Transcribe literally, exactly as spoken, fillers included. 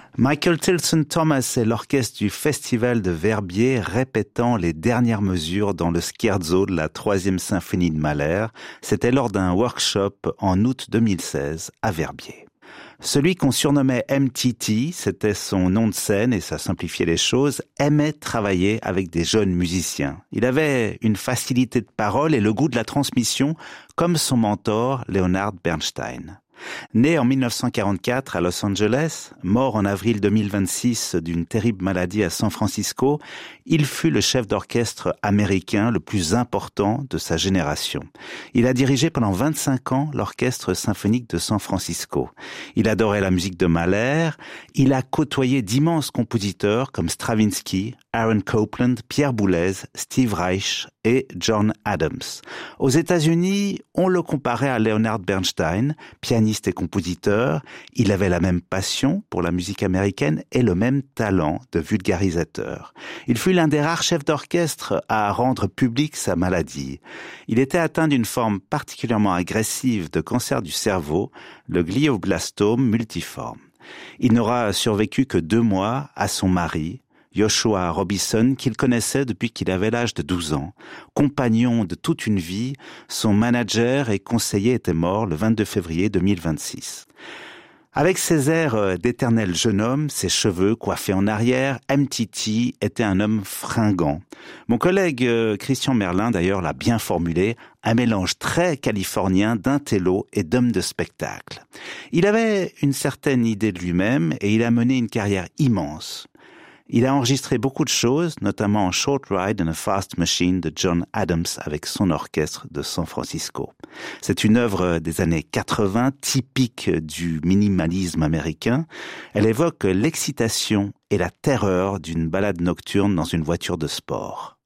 Michael Tilson Thomas et l'orchestre du Festival de Verbier répétant les dernières mesures dans le scherzo de la troisième symphonie de Mahler. C'était lors d'un workshop en août deux mille seize à Verbier. Celui qu'on surnommait M T T, c'était son nom de scène et ça simplifiait les choses, aimait travailler avec des jeunes musiciens. Il avait une facilité de parole et le goût de la transmission, comme son mentor Leonard Bernstein. Né en mille neuf cent quarante-quatre à Los Angeles, mort en avril deux mille vingt-six d'une terrible maladie à San Francisco, il fut le chef d'orchestre américain le plus important de sa génération. Il a dirigé pendant vingt-cinq ans l'orchestre symphonique de San Francisco. Il adorait la musique de Mahler, il a côtoyé d'immenses compositeurs comme Stravinsky, Aaron Copland, Pierre Boulez, Steve Reich et John Adams. Aux États-Unis, on le comparait à Leonard Bernstein, pianiste et compositeur. Il avait la même passion pour la musique américaine et le même talent de vulgarisateur. Il fut l'un des rares chefs d'orchestre à rendre publique sa maladie. Il était atteint d'une forme particulièrement agressive de cancer du cerveau, le glioblastome multiforme. Il n'aura survécu que deux mois à son mari, Joshua Robison, qu'il connaissait depuis qu'il avait l'âge de douze ans. Compagnon de toute une vie, son manager et conseiller était mort le vingt-deux février deux mille vingt-six. Avec ses airs d'éternel jeune homme, ses cheveux coiffés en arrière, M T T était un homme fringant. Mon collègue Christian Merlin, d'ailleurs, l'a bien formulé, un mélange très californien d'intello et d'homme de spectacle. Il avait une certaine idée de lui-même et il a mené une carrière immense. Il a enregistré beaucoup de choses, notamment en Short Ride in a Fast Machine de John Adams avec son orchestre de San Francisco. C'est une œuvre des années quatre-vingts, typique du minimalisme américain. Elle évoque l'excitation et la terreur d'une balade nocturne dans une voiture de sport.